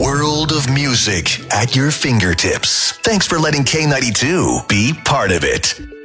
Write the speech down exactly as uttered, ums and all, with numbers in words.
world of music at your fingertips. Thanks for letting K ninety-two be part of it.